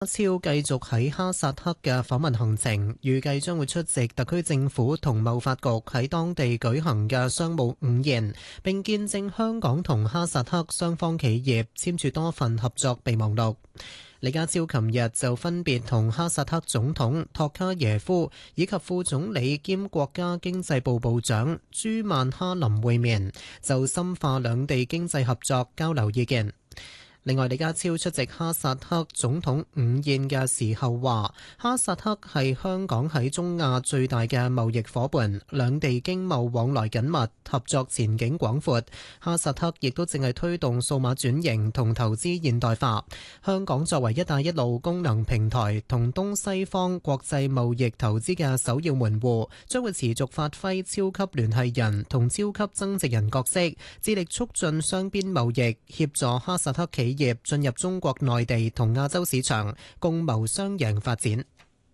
超繼續喺哈薩克嘅訪問行程，預計將會出席特區政府同貿發局喺當地舉行嘅商務午宴，並見證香港同哈薩克雙方企業簽署多份合作備忘錄。李家超琴日就分別同哈薩克總統托卡耶夫以及副總理兼國家經濟部部長朱曼哈林會面，就深化兩地經濟合作交流意見。另外，李家超出席哈薩克總統午宴嘅時候話，哈薩克係香港喺中亞最大嘅貿易夥伴，兩地經貿往來緊密，合作前景廣闊。哈薩克亦都正係推動數碼轉型同投資現代化。香港作為「一帶一路」功能平台同東西方國際貿易投資嘅首要門戶，將會持續發揮超級聯繫人同超級增值人角色，致力促進雙邊貿易，協助哈薩克企業進入中國內地同亞洲市場，共謀雙贏發展。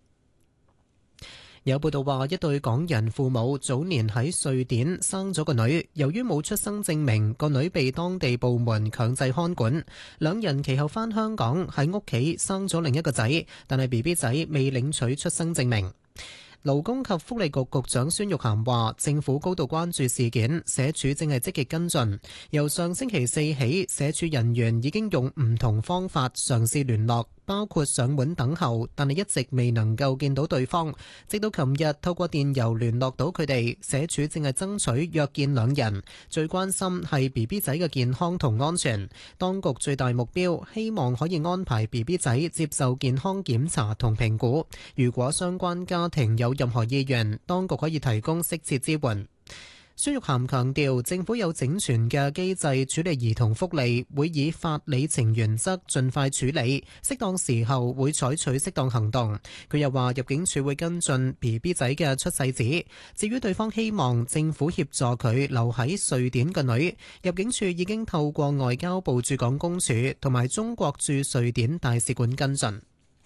有報道話，一對港人父母早年喺瑞典生咗個女，由於冇出生證明，個女被當地部門強制看管。兩人其後返香港喺屋企生咗另一個仔，但係 BB 仔未領取出生證明。勞工及福利局局長孫玉菡話，政府高度關注事件，社署正係積極跟進。由上星期四起，社署人員已經用唔同方法嘗試聯絡，包括上門等候，但係一直未能夠見到對方。直到琴日透過電郵聯絡到佢哋，社署正係爭取約見兩人。最關心係 BB 仔嘅健康同安全。當局最大目標希望可以安排 BB 仔接受健康檢查同評估。如果相關家庭有任何意願，當局可以提供適切支援。孫玉菡強調，政府有整全嘅機制處理兒童福利，會以法理情原則盡快處理，適當時候會採取適當行動。佢又話，入境處會跟進 BB 仔嘅出世紙。至於對方希望政府協助佢留喺瑞典嘅女，入境處已經透過外交部駐港公署同埋中國駐瑞典大使館跟進。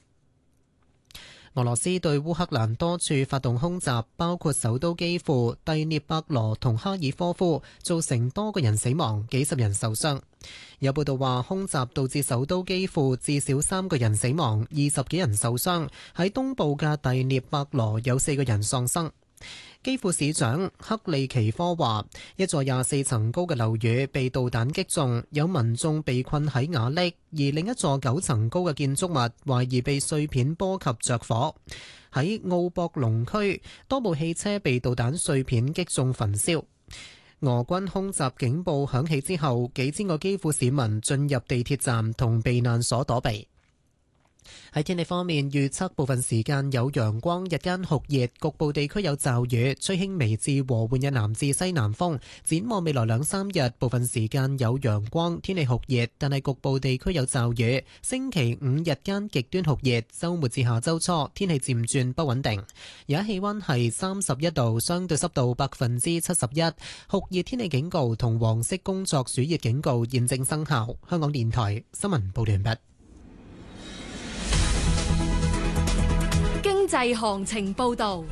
俄羅斯對烏克蘭多處發動空襲，包括首都基輔、第聶伯羅同哈爾科夫，造成多個人死亡，幾十人受傷。有報道話，空襲導致首都基輔至少3個人死亡，20幾人受傷。喺東部嘅第聶伯羅有4個人喪生。基輔市長克利奇科話，一座24層高嘅樓宇被導彈擊中，有民眾被困喺瓦礫，而另一座9層高嘅建築物懷疑被碎片波及着火。喺奧博龍區，多部汽車被導彈碎片擊中焚燒。俄軍空襲警報響起之後，幾千個基輔市民進入地鐵站同避難所躲避。喺天氣方面，預測部分時間有陽光，日間酷熱，局部地區有驟雨，吹輕微至和緩嘅南至西南風。展望未來2-3日，部分時間有陽光，天氣酷熱，但係局部地區有驟雨。星期5日間極端酷熱，週末至下週初天氣漸轉不穩定。而家氣溫係31度，相對濕度71%，酷熱天氣警告同黃色工作暑熱警告現正生效。香港電台新聞報道完畢。 經濟行情報道。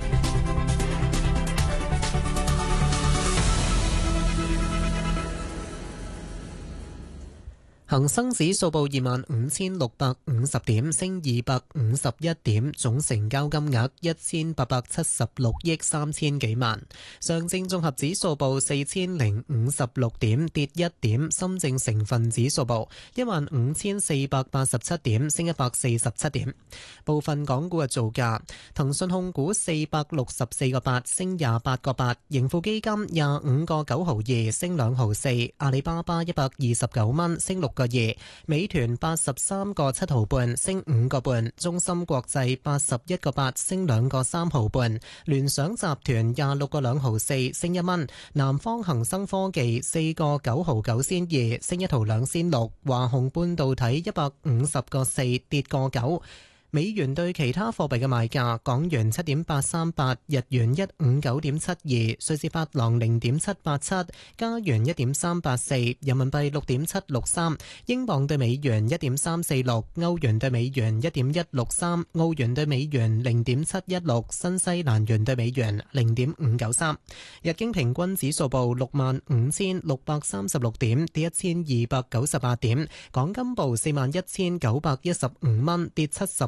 恒生指數報25,650點，升251點，總成交金額1876億3千幾萬。上證綜合指數報4056點，跌1點。深證成分指數報15,487點，升147點。部分港股嘅造價：騰訊控股464個8，升28個8；盈富基金25個9毫2，升2毫4；阿里巴巴129蚊，升6個2，美團83個7毫半，升5個半，中芯國際81個8，升2個3毫半，聯想集團26個2毫4，升1蚊，南方恒生科技4個9毫9仙2，升1毫2仙6，華虹半導體150個4，跌個9。 美元對其他貨幣嘅賣價：港元7.838，日元159.72，瑞士法郎0.787，加元1.384，人民幣6.763，英鎊對美元1.346，歐元對美元1.163，澳元對美元0.716，新西蘭元對美元0.593。日經平均指數報65,636點，跌1298點。港金報41,915蚊，跌70